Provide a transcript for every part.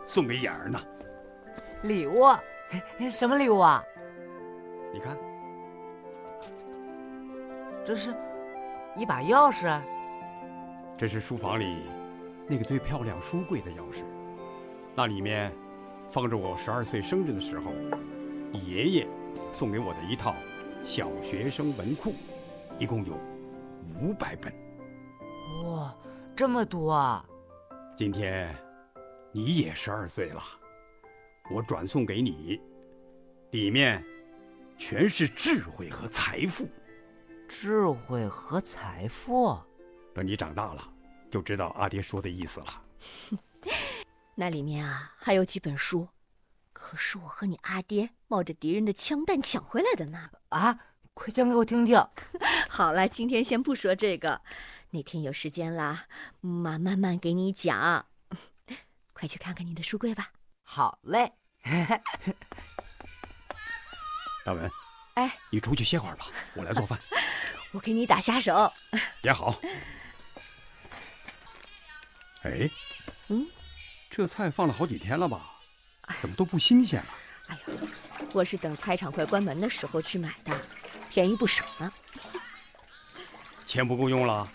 送给眼儿呢。 礼物？什么礼物啊？ 你看， 这是一把钥匙。 这是书房里那个最漂亮书柜的钥匙，那里面放着我12岁生日的时候，爷爷送给我的一套小学生文库，一共有500本。 哇，这么多啊！ 今天你也12岁了，我转送给你，里面全是智慧和财富。 智慧和财富？ 等你长大了，就知道阿爹说的意思了。 那里面啊，还有几本书，可是我和你阿爹冒着敌人的枪弹抢回来的呢。 啊，快讲给我听听。 好了，今天先不说这个，哪天有时间啦，妈慢慢给你讲。快去看看你的书柜吧。 好嘞。 大文， 哎， 你出去歇会儿吧，我来做饭。 我给你打下手。 也好。哎，这菜放了好几天了吧？怎么都不新鲜了？ 哎呦，我是等菜场快关门的时候去买的，便宜不少呢。 钱不够用了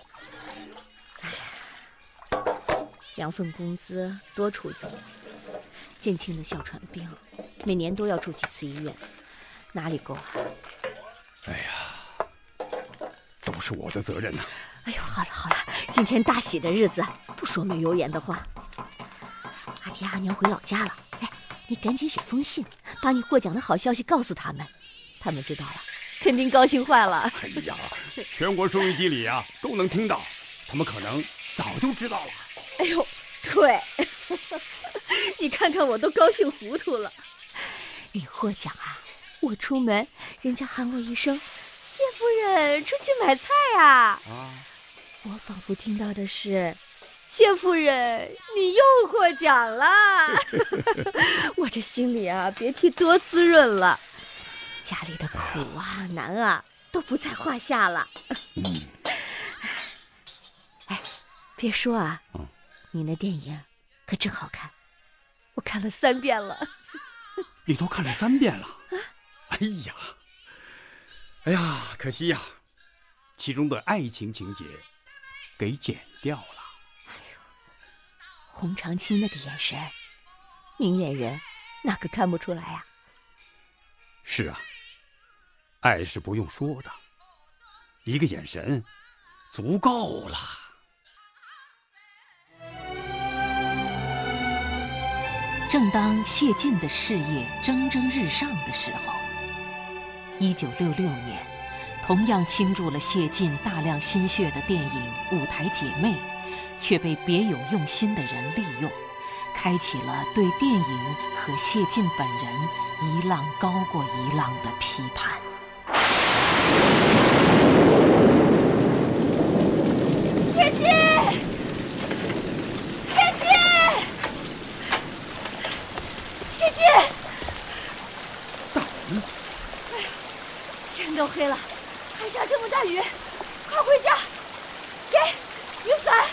2份工资多出用。建庆的哮喘病，每年都要住几次医院，哪里够啊？ 哎呀，都是我的责任呐。 哎呦，好了好了，今天大喜的日子，不说没油盐的话。阿爹阿娘回老家了，哎，你赶紧写封信，把你获奖的好消息告诉他们，他们知道了，肯定高兴坏了。 哎呀，全国收音机里啊都能听到，他们可能早就知道了。 哎呦，对，你看看我都高兴糊涂了。你获奖啊，我出门，人家喊我一声谢夫人出去买菜啊，我仿佛听到的是谢夫人你又获奖了。我这心里啊别提多滋润了，家里的苦啊难啊都不在话下了。哎，别说啊，你那电影可真好看，我看了3遍了。 你都看了3遍了？哎呀，可惜呀，其中的爱情情节给剪掉了。 哎呦，洪长青那个眼神，明眼人哪个看不出来呀？ 是啊，爱是不用说的，一个眼神足够了。 正当谢晋的事业蒸蒸日上的时候，1966年，同样倾注了谢晋大量心血的电影《舞台姐妹》，却被别有用心的人利用，开启了对电影和谢晋本人一浪高过一浪的批判。 谢晋！谢晋！ 大文， 哎呀，天都黑了，还下这么大雨，快回家！给雨伞。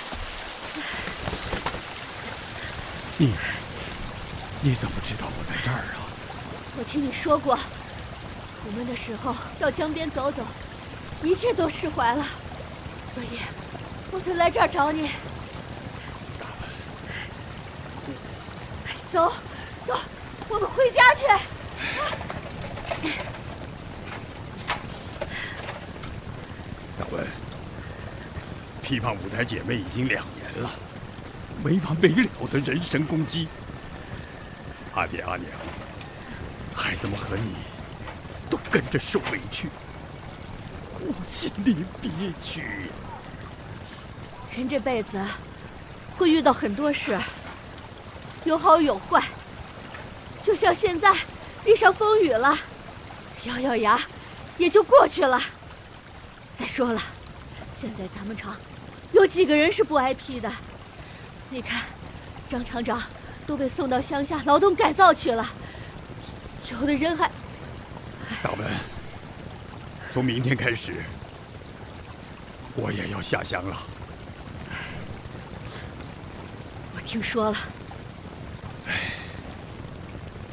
你怎么知道我在这儿啊？ 我听你说过，苦闷的时候到江边走走，一切都释怀了，所以我就来这儿找你。走，走，我们回家去。 大文，批判舞台姐妹已经2年了，没完没了的人身攻击。阿爹阿娘，孩子们和你都跟着受委屈，我心里憋屈。 人这辈子会遇到很多事，有好有坏，就像现在遇上风雨了，咬咬牙也就过去了。再说了，现在咱们厂有几个人是不挨批的？你看，张厂长都被送到乡下劳动改造去了，有的人还…… 大文，从明天开始，我也要下乡了。 我听说了，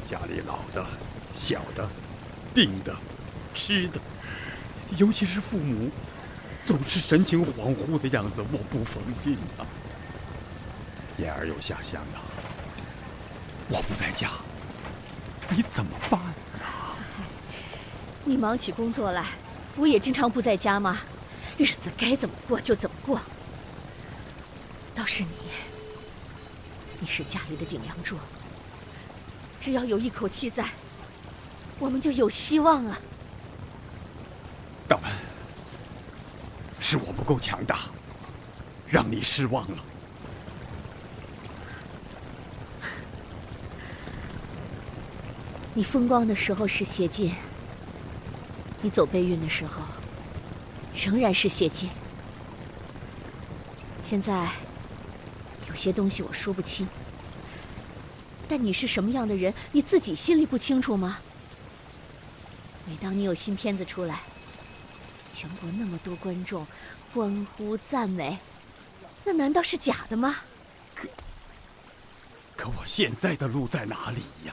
家里老的、小的、病的、吃的，尤其是父母，总是神情恍惚的样子，我不放心啊。燕儿又下乡了，我不在家，你怎么办啊？ 你忙起工作来，我也经常不在家嘛，日子该怎么过就怎么过。倒是你是家里的顶梁柱，只要有一口气在，我们就有希望啊。 大文，是我不够强大，让你失望了。 你风光的时候是谢晋，你走背运的时候仍然是谢晋。现在有些东西我说不清，但你是什么样的人，你自己心里不清楚吗？每当你有新片子出来，全国那么多观众欢呼赞美，那难道是假的吗？ 可我现在的路在哪里呀？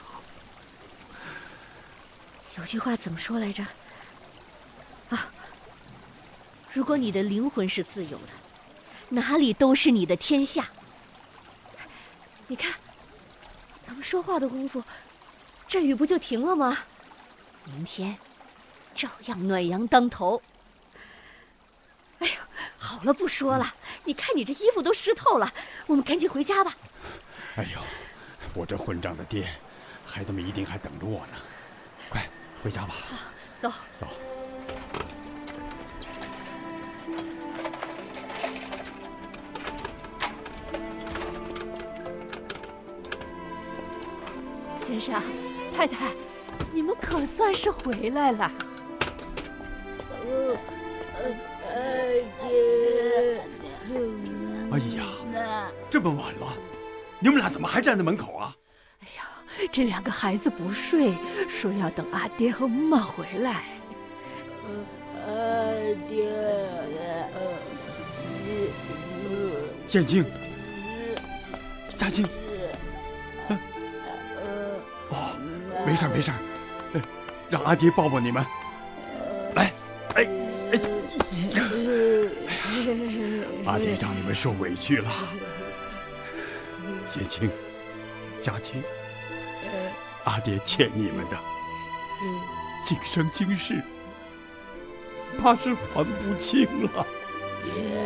有句话怎么说来着？啊，如果你的灵魂是自由的，哪里都是你的天下。你看，咱们说话的功夫，这雨不就停了吗？明天照样暖阳当头。哎呦，好了，不说了。你看你这衣服都湿透了，我们赶紧回家吧。 哎呦，我这混账的爹，孩子们一定还等着我呢。快回家吧。 走走。 先生，太太，你们可算是回来了。 哎呀，这么晚了，你们俩怎么还站在门口啊？ 哎呀，这两个孩子不睡，说要等阿爹和妈回来。 阿爹， 建清，嘉清，哦，没事没事，让阿爹抱抱你们。来，哎，阿爹让你们受委屈了。建清，嘉清，阿爹欠你们的，今生今世，怕是还不清了。